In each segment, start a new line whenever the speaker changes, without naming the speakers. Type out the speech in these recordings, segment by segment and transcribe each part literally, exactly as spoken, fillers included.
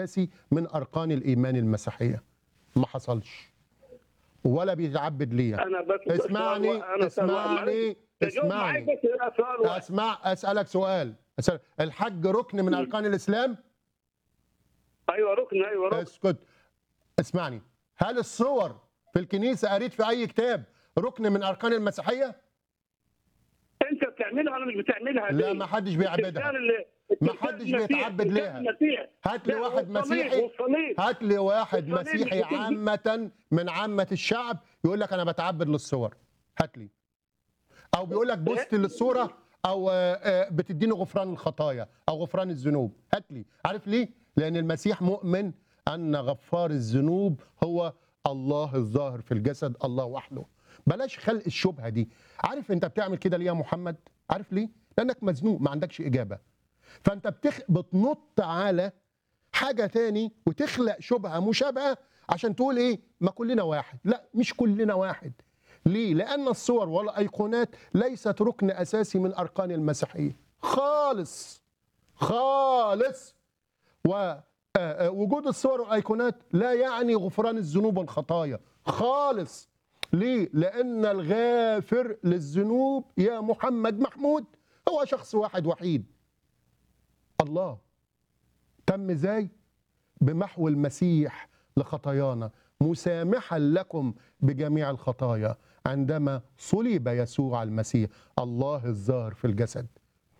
اساسي من اركان الايمان المسيحيه. ما حصلش ولا بيتعبد ليها.
انا بس
اسمعني
أنا
اسمعني اسمعني
بس
اسمع اسالك سؤال. أسأل. الحج ركن من اركان الاسلام؟
ايوه ركن، ايوه ركن.
اسكت اسمعني. هل الصور في الكنيسه قريت في اي كتاب ركن من اركان المسيحيه؟
انت بتعملها، انا مش بتعملها.
لا، ما حدش بيعبدها، ما حدش بيتعبد ليها. هات لي واحد مسيحي، هات لي واحد مسيحي عامة من عامة الشعب يقول لك أنا بتعبد للصور. هات لي. أو بيقول لك بوست للصورة، أو بتديني غفران الخطايا أو غفران الذنوب. هات لي. عارف ليه؟ لأن المسيح مؤمن أن غفار الذنوب هو الله الظاهر في الجسد، الله وحده. بلاش خلق الشبهة دي. عارف أنت بتعمل كده ليه يا محمد؟ عارف ليه؟ لأنك مزنوق، ما عندكش إجابة. فانت بتخ... بتنط على حاجه تاني وتخلق شبهه مشابهه عشان تقول ايه؟ ما كلنا واحد. لا، مش كلنا واحد. ليه؟ لان الصور والايقونات ليست ركن اساسي من اركان المسيحيه خالص خالص. ووجود الصور والايقونات لا يعني غفران الذنوب والخطايا خالص. ليه؟ لان الغافر للذنوب يا محمد محمود هو شخص واحد وحيد، الله. تم ازاي؟ بمحو المسيح لخطايانا مسامحا لكم بجميع الخطايا عندما صلب يسوع المسيح الله الظاهر في الجسد،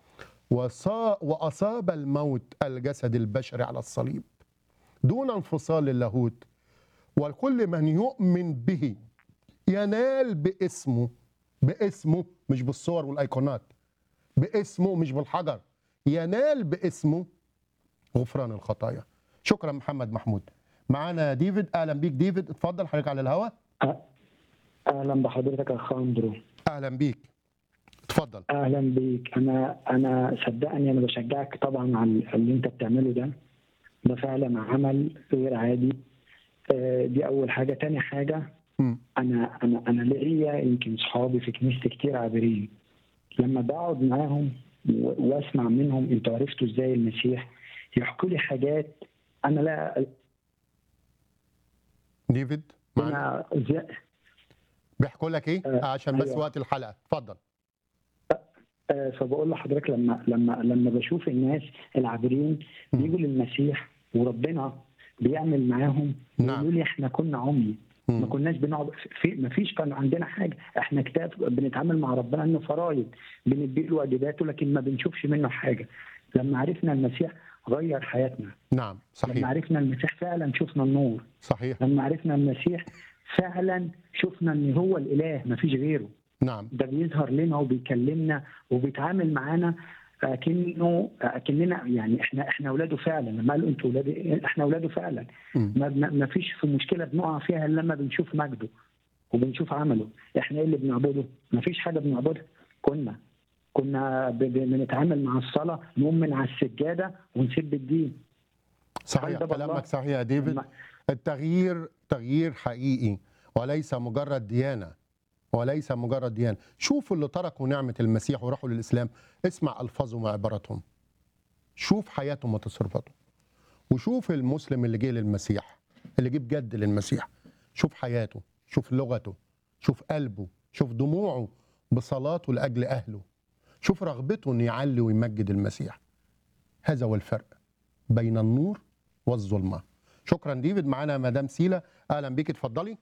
وأصاب الموت الجسد البشري على الصليب دون انفصال للاهوت. وكل من يؤمن به ينال باسمه، باسمه مش بالصور والايقونات، باسمه مش بالحجر، ينال باسمه غفران الخطايا. شكرا محمد محمود. معانا ديفيد. اهلا بيك ديفيد، اتفضل حضرتك على الهواء.
اهلا بحضرتك يا اخ اندرو.
اهلا بيك، اتفضل.
اهلا بيك. انا انا صدقني انا بشجعك طبعا على اللي انت بتعمله ده. ده فعلا عمل غير عادي. دي اول حاجه. تاني حاجه، م. انا انا انا ليا يمكن صحابي في كنيستي كتير عابرين، لما بقعد معاهم واسمع منهم انتوا عرفتوا ازاي المسيح، يحكوا لي حاجات انا لا.
ديفيد معنا بيحكوا لك ايه؟ آه عشان بس أيوة. وقت الحلقه، اتفضل.
آه فبقول لحضرتك لما لما لما بشوف الناس العابرين بيجوا للمسيح وربنا بيعمل معاهم، بيقولوا لي احنا كنا عمي، ما كناش بنقعد في، ما فيش كان عندنا حاجه، احنا كتاب بنتعامل مع ربنا انه فرايض بندي له واجباته لكن ما بنشوفش منه حاجه. لما عرفنا المسيح غير حياتنا.
نعم صحيح.
لما عرفنا المسيح فعلا شفنا النور.
صحيح.
لما عرفنا المسيح فعلا شفنا ان هو الاله ما فيش غيره.
نعم.
ده بيظهر لنا وبيكلمنا وبيتعامل معانا اكنه اكننا يعني احنا احنا اولاده فعلا. لما قالوا انتوا اولاد، احنا اولاده فعلا. ما, ما فيش في مشكله بنقع فيها الا لما بنشوف مجده وبنشوف عمله. احنا ايه اللي بنعبده؟ ما فيش حاجه بنعبدها. كنا كنا بنتعامل مع الصلاه نقوم من على السجاده ونسيب الدين.
صحيح كلامك صحيح يا ديفيد. التغيير تغيير حقيقي وليس مجرد ديانه، وليس مجرد ديانه. شوفوا اللي تركوا نعمه المسيح وراحوا للاسلام، اسمع الفاظهم وعباراتهم، شوف حياتهم وتصرفاتهم، وشوف المسلم اللي جه للمسيح، اللي جه بجد للمسيح، شوف حياته، شوف لغته، شوف قلبه، شوف دموعه بصلاته لاجل اهله، شوف رغبته ان يعلي ويمجد المسيح. هذا هو الفرق بين النور والظلمه. شكرا ديفيد. معانا مدام سيلا، اهلا بيك، اتفضلي.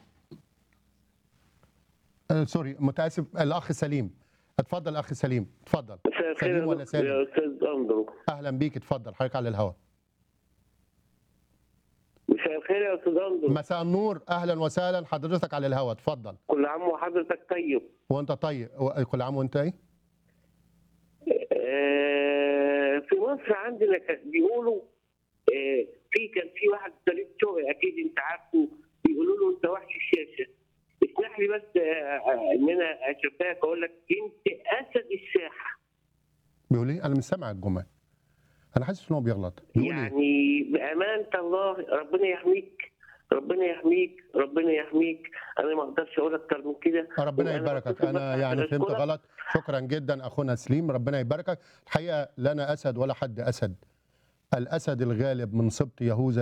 آه سوري متاسف، الاخ سليم. اتفضل اخ سليم، اتفضل.
سليم ولا سالم؟ يا استاذ اندرو.
اهلا بيك، اتفضل حضرتك على الهواء.
مساء الخير يا استاذ اندرو.
مساء النور، اهلا وسهلا، حضرتك على الهواء، اتفضل.
كل عام وحضرتك طيب.
وانت طيب. كل عام وانت ايه؟
آه في مصر عندنا بيقولوا آه في كان في واحد طريق شغل اكيد انت عارفه، بيقولوا له انت وحش الشاشه. اسمح لي بس آه ان انا اشوفك اقول لك انت اسد الساحه.
بيقول ايه؟ انا مش سامع الجمل، انا حاسس ان هو بيغلط.
يعني إيه؟ بامانه الله ربنا يحميك، ربنا يحميك، ربنا يحميك. انا ما اقدرش اقول اكتر من كده.
ربنا يباركك. انا يعني فهمت غلط. شكرا جدا اخونا سليم، ربنا يباركك. الحقيقه لا انا اسد ولا حد اسد، الأسد الغالب من سبط يهوذا